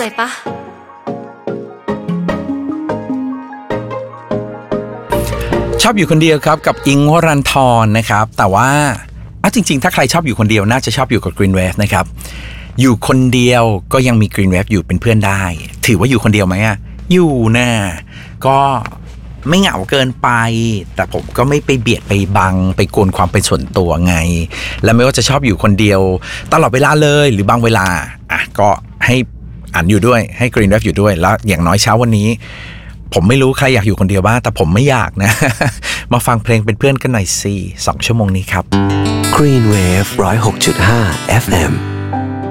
ปะชอบอยู่คนเดียวครับกับอิงค์วรันธรนะครับแต่ว่าจริงๆถ้าใครชอบอยู่คนเดียวน่าจะชอบอยู่กับ Green Wave นะครับอยู่คนเดียวก็ยังมี Green Wave อยู่เป็นเพื่อนได้ถือว่าอยู่คนเดียวไหมอยู่นะก็ไม่เหงาเกินไปแต่ผมก็ไม่ไปเบียดไปบังไปกวนความเป็นส่วนตัวไงและไม่ว่าจะชอบอยู่คนเดียวตลอดเวลาเลยหรือบางเวลาก็ให้อ่านอยู่ด้วยให้ Green Wave อยู่ด้วยแล้วอย่างน้อยเช้าวันนี้ผมไม่รู้ใครอยากอยู่คนเดียวบ้างแต่ผมไม่อยากนะ มาฟังเพลงเป็นเพื่อนกันหน่อยสิ2 ชั่วโมงนี้ครับ Green Wave 106.5 FM